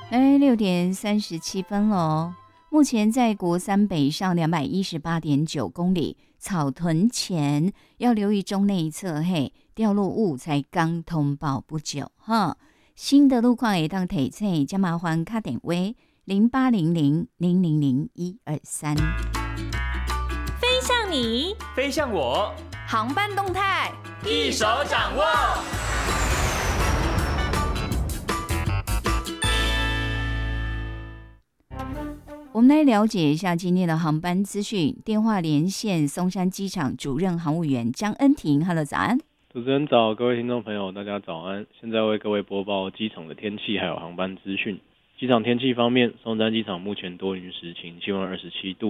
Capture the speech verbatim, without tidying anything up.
哎，六点三十七分喽。目前在国三北上两百一十八点九公里，草屯前要留意中内侧嘿掉落物才刚通报不久哈。新的路况也当提醒，加麻烦卡点位零八零零零零零一二三。 飞向你， 飞向我， 航班动态一手掌握。 我们来了解一下今天的航班资讯。电话连线松山机场主任航务员江恩婷 ，Hello， 早安。 主持人早，各位听众朋友，大家早安。现在为各位播报机场的天气还有航班资讯。机场天气方面，松山机场目前多云时晴，气温二十七度。